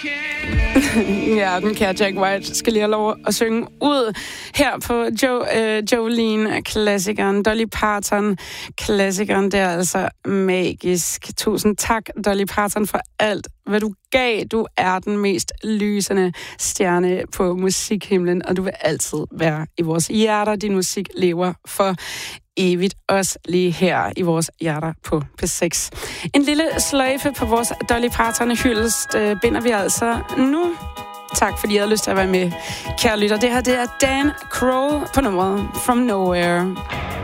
Ja, den kære Jack White skal lige have lov at synge ud her på Jolene-klassikeren. Dolly Parton, klassikeren, det er altså magisk. Tusind tak, Dolly Parton, for alt, hvad du gav. Du er den mest lysende stjerne på musikhimlen, og du vil altid være i vores hjerter. Din musik lever for evigt, også lige her i vores hjerter på P6. En lille sløjfe på vores Dolly Parton-hyldest binder vi altså nu. Tak, fordi I havde lyst til at være med, kære lytter. Det her, det er Dan Crow på nummeret From Nowhere.